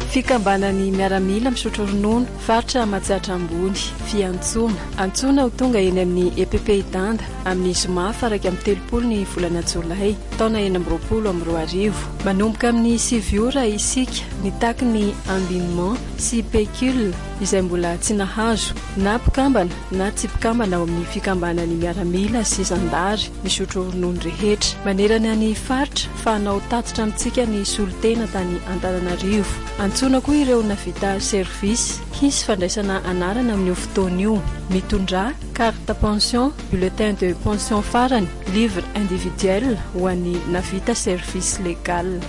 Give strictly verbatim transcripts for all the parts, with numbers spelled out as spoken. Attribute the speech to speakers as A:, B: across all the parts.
A: Fikambanany miaramila misotro ronono faritra Matsiatra Ambony fiantsona antsona ho tonga eny amin'ny E P P Itanda amin'ny zoma faraka amin'ny telopolo ny volana Jolay taona enina amby roapolo amby roa arivo manomboka amin'ny sivy ora isika nitaky ny ambinement sy pécule izay mbola tsy nahazo na mpikambana na tsy mpikambana ao amin'ny fikambanany miaramila sy zandary misotro ronono rehetra manerana ny faritra fa hanao tatitra amintsika ny solotena tany Antananarivo antsona koa ireo navita service hisy fandraisana anarana amin'ny fotoana io mitondra carte pension bulletin de pension farany livre individuel ho an'ny navita service légal.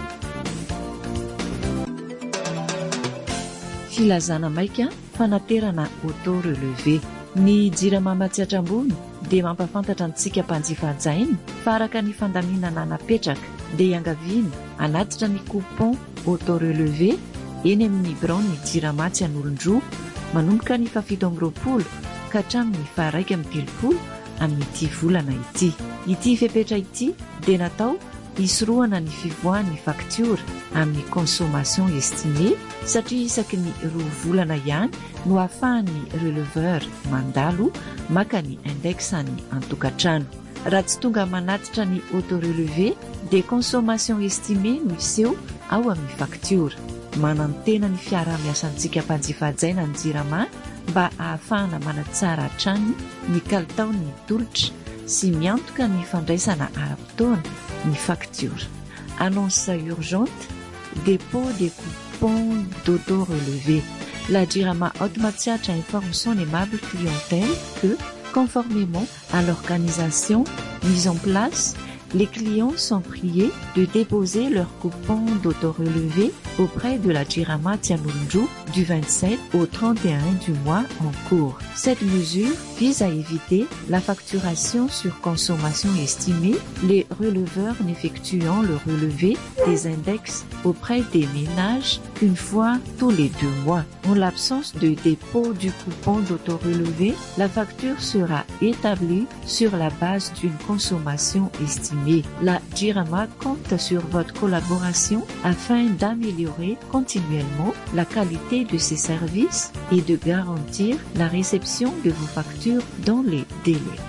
B: Filazana maika fanaterana auto relevé ny jirama Matsiatra Ambony dia mampafantatra antsika mpanjifa hajaina fa araka ny fandaminana napetraka dia iangaviana anatitra ny coupon auto relevé eny amin'ny bron ny jirama tsy an'olondroa manomboka ny fafito amby roapolo ka hatramin'ny faharaika amby telopolo amin'ity volana ity. Ity fepetra ity dia natao hisorohana ny fivoahan'ny facture amin'ny consommation estimée satria isaky ny roa volana ihany no ahafahan'ny releveur mandalo maka ny indexan'ny antokatrano. Raha tsy tonga manatitra ny auto-relevé dia consommation estimée no iseho ao amin'ny facture. Manantena ny fiarah-miasantsika mpanjifa hajaina ny jirama mba ahafahana manatsara hatrany ny kalitaon'ny tolotra sy miantoka ny fandraisana ara-potoana ny facture. Annonce urgente, dépôt des coupons d'auto-relevé. La Jirama Haute-Matsiatra informe son aimable clientèle que, conformément à l'organisation mise en place, les clients sont priés de déposer leur coupon d'auto-relevé auprès de la Jirama Tianulju du vingt-sept au trente et un du mois en cours. Cette mesure vise à éviter la facturation sur consommation estimée, les releveurs n'effectuant le relevé des index auprès des ménages qu'une fois tous les deux mois. En l'absence de dépôt du coupon d'auto-relevé, la facture sera établie sur la base d'une consommation estimée. La Jirama compte sur votre collaboration afin d'améliorer continuellement la qualité de ses services et de garantir la réception de vos factures dans les délais.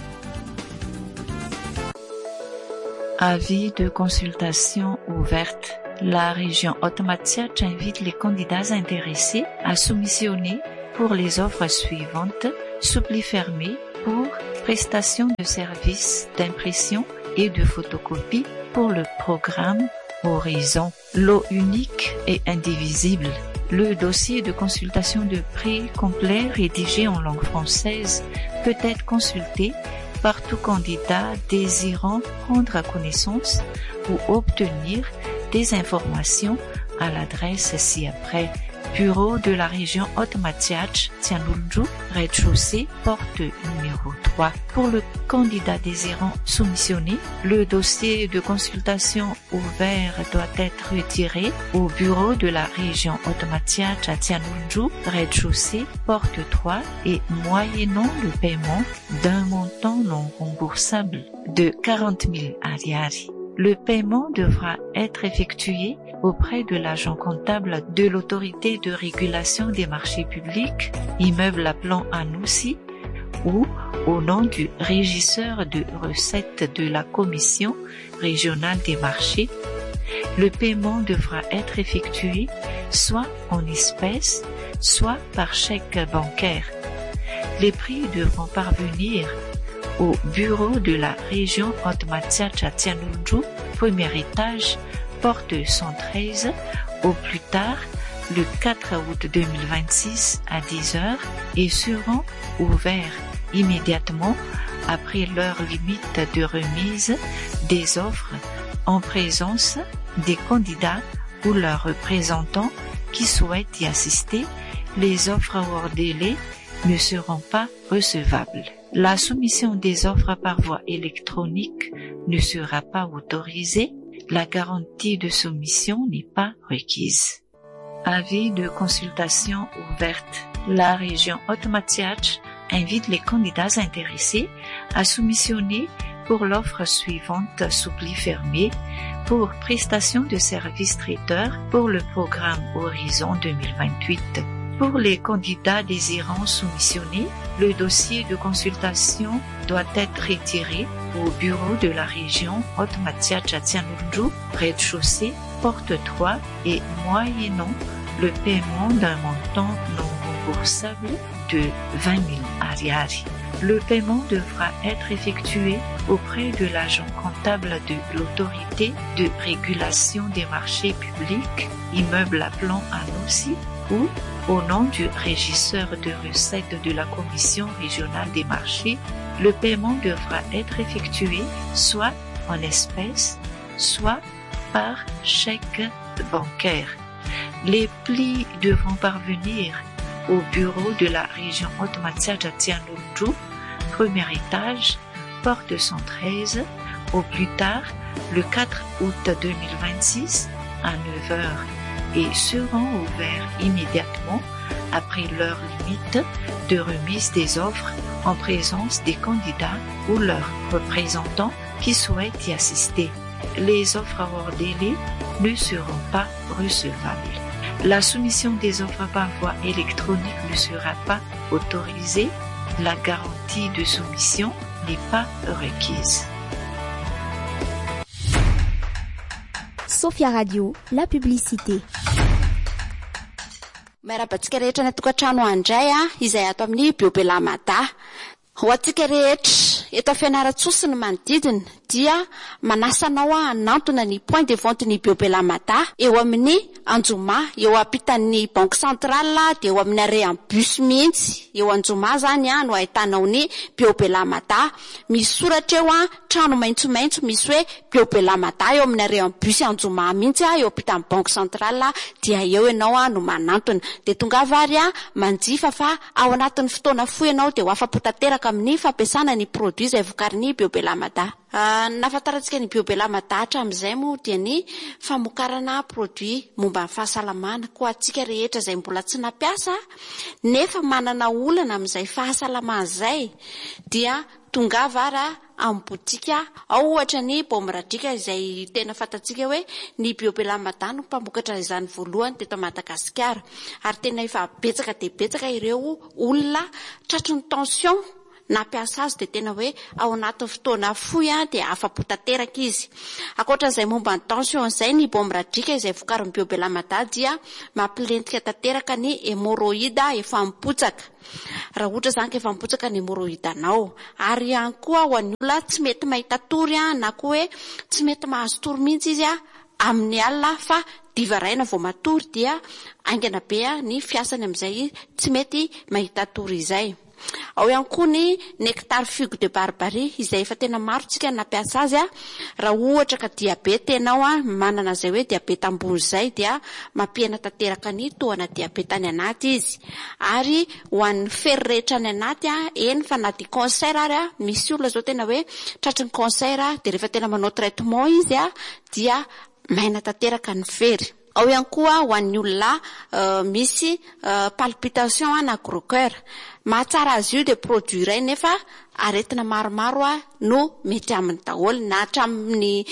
B: Avis de consultation ouverte. La région Haute-Matsiatra invite les candidats intéressés à soumissionner pour les offres suivantes: suppli fermé pour prestation de services d'impression et de photocopie pour le programme Horizon. Lot unique et indivisible. Le dossier de consultation de prix complet rédigé en langue française peut être consulté par tout candidat désirant prendre connaissance ou obtenir des informations à l'adresse ci-après. Bureau de la région Haute-Matsiatra, Tianulju, rez-de-chaussée, porte numéro trois. Pour le candidat désirant soumissionner, le dossier de consultation ouvert doit être retiré au bureau de la région Haute-Matsiatra, Tianulju, rez-de-chaussée, porte trois et moyennant le paiement d'un montant non remboursable de quarante mille ariary. Le paiement devra être effectué auprès de l'agent comptable de l'autorité de régulation des marchés publics, immeuble à plan Anoussi, ou au nom du régisseur de recettes de la Commission régionale des marchés. Le paiement devra être effectué soit en espèces, soit par chèque bancaire. Les prix devront parvenir au bureau de la région Haute-Matsiatra Tianulju, premier étage, porte cent treize, au plus tard le quatre août deux mille vingt-six à dix heures et seront ouverts immédiatement après l'heure limite de remise des offres en présence des candidats ou leurs représentants qui souhaitent y assister. Les offres hors délai ne seront pas recevables. La soumission des offres par voie électronique ne sera pas autorisée. La garantie de soumission n'est pas requise. Avis de consultation ouverte. La région Haute-Matsiatra invite les candidats intéressés à soumissionner pour l'offre suivante: suppli fermé pour prestation de services traiteurs pour le programme Horizon deux mille vingt-huit. Pour les candidats désirant soumissionner, le dossier de consultation doit être retiré au bureau de la région Haute-Matia-Tchatianunju, rez-de-chaussée, porte trois et moyennant le paiement d'un montant non remboursable de vingt mille ariari. Le paiement devra être effectué auprès de l'agent comptable de l'autorité de régulation des marchés publics, immeuble à plan Anossi, ou au nom du régisseur de recettes de la Commission régionale des marchés. Le paiement devra être effectué soit en espèces, soit par chèque bancaire. Les plis devront parvenir au bureau de la région Haute-Matia-Tchatianunju, premier étage, porte cent treize, au plus tard le quatre août deux mille vingt-six à neuf heures et seront ouverts immédiatement après l'heure limite de remise des offres en présence des candidats ou leurs représentants qui souhaitent y assister. Les offres hors délai ne seront pas recevables. La soumission des offres par voie électronique ne sera pas autorisée. La garantie de soumission n'est pas requise.
C: Sophia Radio, la publicité.
D: Miarabantsika rehetra ny tokantrano andray a izay ato amin'ny Biobelamada. Ho antsika rehetra eto Fianarantsoa ny manodidina dia manasa anao a hanantona ny point de vente ny Biobelamada eo amin'ny Anjoma, eo ampitan'ny banque centrale dia eo amin'ny arrêt bus mihitsy. Eo Anjoma zany a no ahitanao ny Biobelamada. Misy soratra eo a trano maitsomaitso misy hoe Biobelamada eo amin'ny arrêt bus Anjoma mihitsy a eo ampitan'ny banque centrale dia eo ianao a no manantona. De tonga vary a manjifa fa ao anatin'ny fotoana fohy ianao dia ho afapo tanteraka amin'ny fampiasana ny produit izay vokarin'ny Biobelamada. Uh, nafantarantsika ny Biobelamada hatramin'izay moa dia ny famokarana produit momba ny fahasalamana. Koa antsika rehetra izay mbola tsy nampiasa nefa manana olana amin'izay fahasalamana izay dia tonga vara amin'ny botika ao ohatra ny Bomradrika izay tena fantatsika hoe ny Biobelamada no mpamokatra izany voalohany teto Madagasikara, ary tena efa betsaka dia betsaka ireo olona tratrin'ny tension nampiasa azy de tena hoe ao anatin'ny fotoana fohy a dia afapo tanteraka izy. Ankoatran'izay momba ny tension izay ny Bomradrika izay vokarin'ny Biobelamada dia mampilentika tanteraka ny hémorroïde efa mipotsaka. Raha ohatra zany ka efa mipotsaka ny hémorroïde anao, ary ihany koa ho an'ny olona tsy mety mahita tory a na koa hoe tsy mety mahazo tory mihitsy izy a amin'ny alina fa diva raina vao matory dia aingana be a ny fiasany amin'izay tsy mety mahita tory izay. Ao ihany koa ny nectar figue de barbarie izay efa tena maro tsika nampiasa azy a. Raha ohatra ka diabeta ianao a manana izay hoe diabeta ambony izay dia mampihena tanteraka ny tohana diabeta any anaty izy. Ary ho an'ny fery rehetra any anaty a eny fa na di cancer ary a misy olona zao tena hoe tratrin'ny cancer a dia rehefa tena manao traitement izy a dia maina tanteraka ny fery. Ao ihany koa ho an'ny olona uh, misy uh, palpitation na gros cœur. Mahatsara azy io de produit iray nefa aretina maromaro a no mety amin'ny daholo na hatramin'ny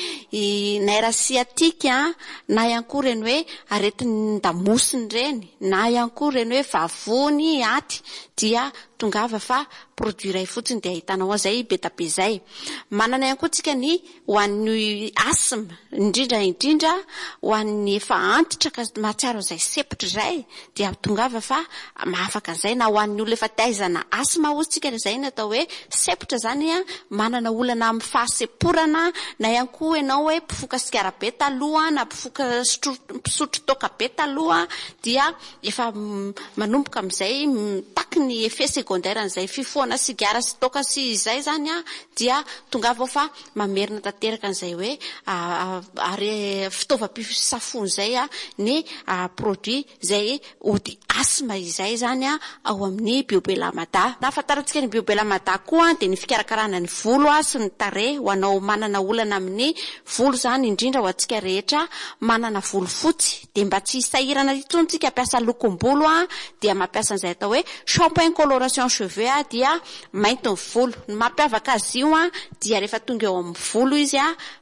D: nerf sciatique na ihany koa reny hoe aretin'ny damosiny reny na ihany koa reny hoe vavony aty dia tongava fa produit iray fotsiny dia ahitanao azay beta be zay. Manana ihany koa tsika ny ho an'ny asthme indrindra indrindra ho an'ny efa antitra ka mahatsiaro izay sepotra izay dia tongava fa mahafaka izay, na ho an'ny olona efa taizana asthme ozy tsika izay natao hoe sepotra zany a manana olana amin'ny fahaseporana na ihany koa ianao hoe mpifoka sigara be taloha na mpifoka pisotro toka be taloha dia efa manomboka amin'izay taky ny effet secondaire an'izay fifohana sigara sy toka sy izay zany a dia tongava fa mamerina tanteraka an'izay hoe ary fitaovam-pisafony izay a ny produit izay ody asthme izay zany a ao amin'ny Biobelamada. Nafantarantsika ny Biobelamada koa dia ny fikarakarana ny volo a sy ny tarehy ho anao manana olana amin'ny volo zany indrindra ho antsika rehetra manana volo fotsy dia mba tsy sahirana intsony tsika ampiasa lokom-bolo a dia mampiasa an'izay atao hoe shampoing coloration cheveux a dia mainty ny volo. Ny mampiavaka azy io a dia rehefa tonga eo amin'ny volo izy a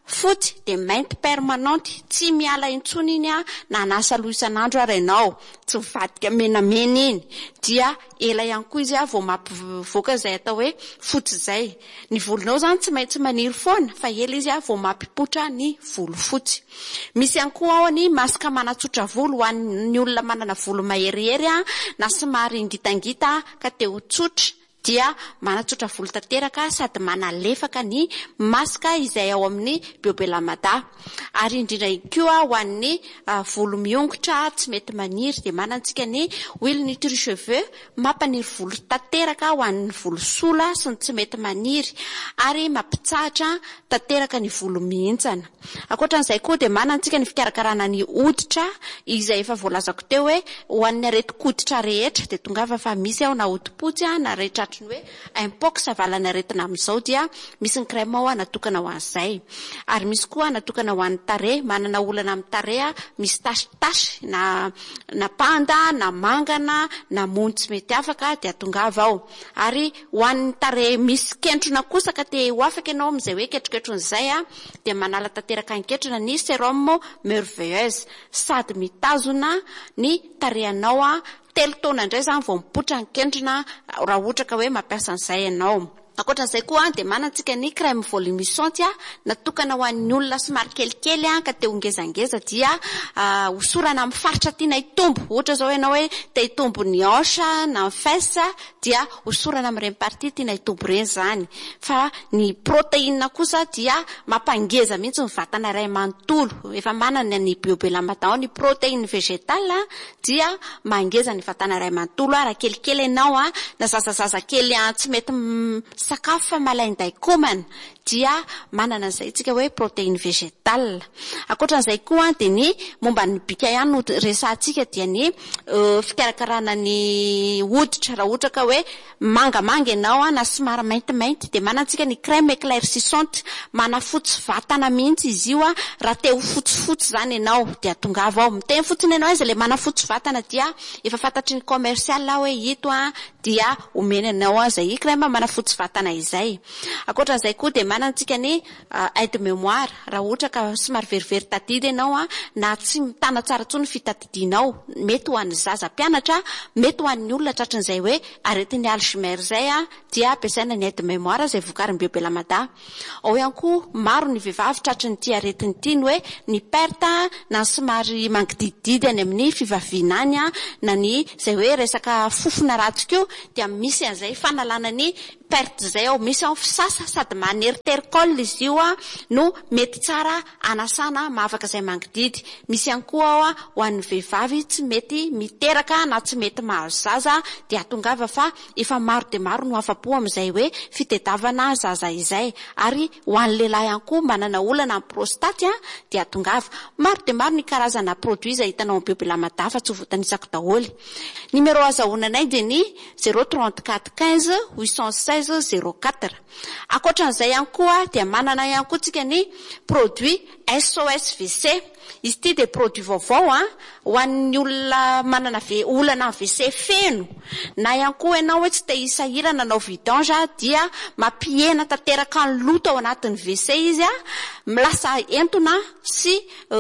D: fotsy de mainty permanente, tsy miala intsony iny a na nasa loha isan'andro ary ianao tsy mivadika menamena iny, dia ela ihany koa izy a vao mampivoaka izay atao hoe fotsy izay. Ny volonao zany tsy maintsy maniry foana fa ela izy a vao mampipotra ny volo fotsy. Misy ihany koa ao ny masaka manatsotra volo ho an'ny olona manana volo maherihery a na somary ngitangita ka te ho tsotra, dia manatsotra volo tanteraka sady manalefaka ny masaka izay ao amin'ny Biobelamada. Ary indrindra koa ho an'ny uh, volo miongotra tsy mety maniry dia manantsika ny huile nutri-cheveux mampaniry volo tanteraka ho an'ny volo sola sy ny tsy mety maniry ary mampitsahatra tanteraka ny volo mihintsana. Ankoatran'izay koa dia manantsika ny fikarakarana ny hoditra izay efa voalazako teo hoe ho an'ny areti-koditra rehetra dia tongava fa misy ao na hodipotsy na rehetra ny hoe impox avalana aretina amin'izao dia misy ny crème ao natokana ho an'izay. Ary misy koa natokana ho an'ny tarehy, manana olana amin'ny tarehy misy tasy-tasy na na panda na mangana na mony tsy mety afaka dia tongava ao. Ary ho an'ny tarehy misy kentrona kosa ka te ho afaka ianao amin'izay hoe ketroketronyizay a dia manala tanteraka anketrona ny sérum merveilleuse sady mitazona ny tarehanao a telo taona indray zany vao mipotra ny kentrona raha ohatra ka hoe mampiasa an'izay ianao. Ankoatran'izay koa dia manantsika ny crème volumisante natokana ho an'ny olona somary kelikely ka te hongezangeza dia uh, hosorana amin'ny faritra tiana hitombo. Ohatra zao ianao hoe te hitombo ny hanche na ny fesse dia hosorana amin'ireny partie tiana hitombo ireny zany. Fa ny protéine kosa dia mampangeza mihitsy ny vatana iray manontolo. Efa manana ny Biobelamada ny protéine végétale dia mangeza ny vatana iray manontolo. Raha kelikely ianao na zazazaza kely tsy mety sakafo fa malainday komana dia manana an'izay tsika hoe protéine végétale. Ankoatran'izay koa dia ny momba ny bika ihany no resahantsika dia ny uh, fikarakarana ny hoditra. Raha ohatra ka hoe mangamanga ianao na somary maintimainty dia manantsika ny crème éclaircissante manafotsy vatana mihitsy izy io raha te ho fotsifotsy zany ianao dia tongava ao. Miteny fotsiny ianao izy le manafotsy vatana dia efa fantatry ny commercial hoe ito a dia omena ianao izay crème manafotsy vatana izay. Ankoatran'izay koa dia manantsika ny uh, aide mémoire. Raha ohatra ka somary verivery tadidy ianao na tsy mitana tsara tsony fitadidinao, mety ho an'ny zaza mpianatra, mety ho an'ny olona tratran'izay hoe aretin'ny Alzheimer zay a dia ampiasaina ny aide mémoire izay vokarin'ny Biobelamada. Ao ihany koa maro ny vehivavy tratran'ity aretiny ity ny hoe ny perte na somary mangidididy any amin'ny fivaviana any na ny izay hoe resaka fofona ratsy koa dia misy an'izay fanalana ny perte zay ao. Misy ao fisasa sady maneritericole izy io no mety tsara anasana mahavaka izay mangididy. Misy ihany koa ao ho an'ny vehivavy tsy mety miteraka na tsy mety mahazo zaza dia tongava fa efa maro dia maro no afa-po amin'izay hoe fitediavana zaza izay. Ary ho an'ny lehilahy ihany koa manana olana amin'ny prostate dia tongava. Maro dia maro ny karazana produit izay hitanao amin'ny Biobelamada fa tsy ho voatanisako daholo. Numéro azahoananay dia ny zéro trente-quatre quinze huit cent seize zéro quatre. Ankoatran'izay ihany koa dia manana ihany koa tsika ny produit S O S V C. Izy ity dia produit vaovao a ho an'ny olona manana olana V C feno na ihany koa ianao hoe tsy te hisahirana nanao vidange dia mampihena tanteraka ny loto ao anatin'ny V C izy a milasa entona sy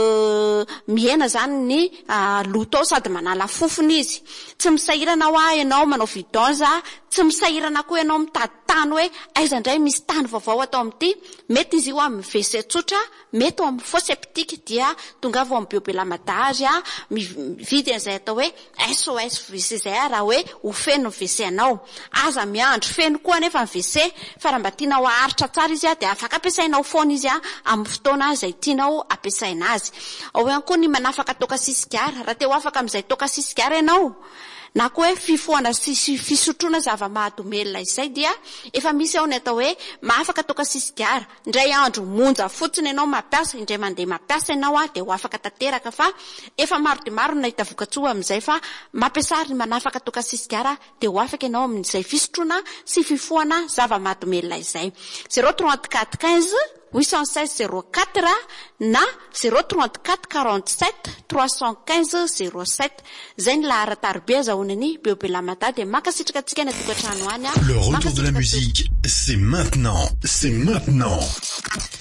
D: uh, mihena zany ny uh, loto sady manala fofony izy. Tsy misahirana ho ianao manao vidange, tsy misahirana koa ianao mitady tany hoe aiza indray misy tany vaovao atao amin'ity. Mety izy io amin'ny V C tsotra, mety amin'ny faux septique dia tongava amin'ny Biobelamada azy a mividy an'izay atao hoe S O S V C zay raha hoe ho feno V C anao. Aza miandro feno koa nefa ny V C fa raha mba tianao haharitra tsara izy a dia afaka ampiasainao foana izy a amin'ny fotoana izay tianao ampiasaina azy. Ao ihany koa ny manafaka toka sisigara. Raha te ho afaka amin'izay toka sisigara ianao na koa hoe fifoana sy fisotroana zava-mahadomelina izay dia efa misy ao ny atao hoe mahafaka toka sisigara. Indray andro monja fotsiny ianao mampiasa, indray mandeha mampiasa ianao a dia ho afaka tanteraka fa efa maro dia maro nahita vokatsoa amin'izay fa mampiasa ny manafaka toka sisigara dia ho afaka ianao amin'izay fisotroana sy fifoana zava-mahadomelina izay. zéro trente-quatre quinze huit cent seize zéro quatre na zéro trente-quatre quarante-sept trois cent quinze zéro sept. Zay ny laharan-tarobe azahoanany Biobelamada dia mankasitraka antsika ny tokantrano any.
E: Le retour de la musique, c'est maintenant, c'est maintenant.